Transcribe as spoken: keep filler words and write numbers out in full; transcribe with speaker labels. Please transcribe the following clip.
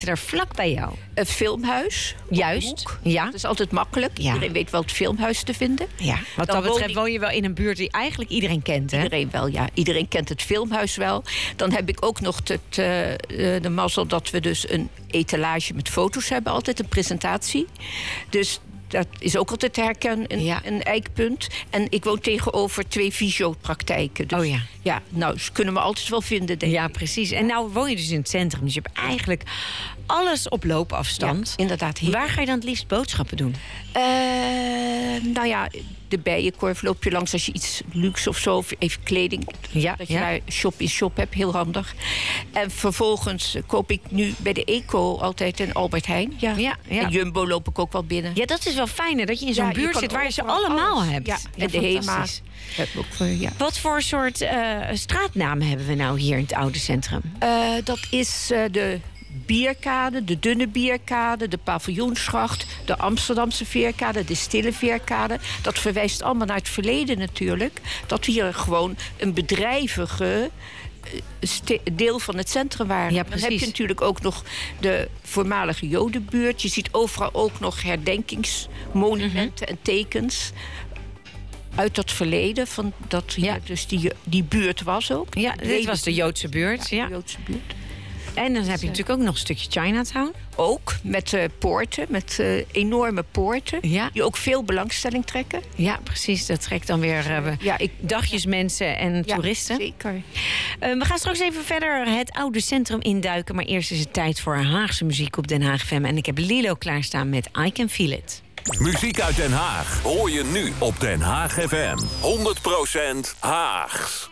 Speaker 1: Er vlak bij jou.
Speaker 2: Het filmhuis.
Speaker 1: Juist, ja.
Speaker 2: Dat is altijd makkelijk.
Speaker 1: Ja.
Speaker 2: Iedereen weet wel het filmhuis te vinden.
Speaker 1: Ja, wat
Speaker 2: Dan
Speaker 1: dat betreft
Speaker 2: woon,
Speaker 1: woon je wel in een buurt die eigenlijk iedereen kent, hè?
Speaker 2: Iedereen wel, ja. Iedereen kent het filmhuis wel. Dan heb ik ook nog het, uh, de mazzel dat we dus een etalage met foto's hebben. Altijd een presentatie. Dus dat is ook altijd te herkennen, een,
Speaker 1: ja.
Speaker 2: een eikpunt. En ik woon tegenover twee fysiopraktijken. Dus
Speaker 1: oh ja.
Speaker 2: Ja, nou, ze kunnen me altijd wel vinden, denk
Speaker 1: Ja,
Speaker 2: ik.
Speaker 1: precies. En nou woon je dus in het centrum. Dus je hebt eigenlijk alles op loopafstand.
Speaker 2: Ja, inderdaad. Heel...
Speaker 1: Waar ga je dan het liefst boodschappen doen?
Speaker 2: Uh, nou ja, de Bijenkorf loop je langs als je iets luxe of zo, of even kleding.
Speaker 1: Ja,
Speaker 2: dat je
Speaker 1: ja.
Speaker 2: daar shop in shop hebt, heel handig. En vervolgens koop ik nu bij de Eco altijd een Albert Heijn. Ja.
Speaker 1: Ja, ja.
Speaker 2: En Jumbo loop ik ook wel binnen.
Speaker 1: Ja, dat is wel fijner dat je in zo'n
Speaker 2: Ja, je
Speaker 1: buurt
Speaker 2: kan
Speaker 1: zit waar je ze
Speaker 2: overal
Speaker 1: allemaal
Speaker 2: alles.
Speaker 1: hebt.
Speaker 2: Ja, en de Hema. Heb ik ook voor, ja.
Speaker 1: Wat voor soort uh, straatnamen hebben we nou hier in het oude centrum?
Speaker 2: Uh, dat is uh, de Bierkade, de Dunne Bierkade, de Paviljoensgracht, de Amsterdamse Veerkade, de Stille Veerkade. Dat verwijst allemaal naar het verleden natuurlijk. Dat we hier gewoon een bedrijvige deel van het centrum waren.
Speaker 1: Ja,
Speaker 2: dan heb je natuurlijk ook nog de voormalige Jodenbuurt. Je ziet overal ook nog herdenkingsmonumenten mm-hmm. en tekens uit dat verleden, van dat hier ja. dus die, die buurt was ook.
Speaker 1: Ja, dit was de Joodse buurt.
Speaker 2: Ja,
Speaker 1: ja.
Speaker 2: de Joodse buurt.
Speaker 1: En dan heb je natuurlijk ook nog een stukje Chinatown.
Speaker 2: Ook, met uh, poorten, met uh, enorme poorten.
Speaker 1: Ja.
Speaker 2: Die ook veel belangstelling trekken.
Speaker 1: Ja, precies. Dat trekt dan weer uh,
Speaker 2: ja, ik,
Speaker 1: dagjesmensen en
Speaker 2: ja,
Speaker 1: toeristen.
Speaker 2: Zeker.
Speaker 1: Uh, we gaan straks even verder het oude centrum induiken. Maar eerst is het tijd voor Haagse muziek op Den Haag F M. En ik heb Lilo klaarstaan met I Can Feel It.
Speaker 3: Muziek uit Den Haag hoor je nu op Den Haag F M. honderd procent Haags.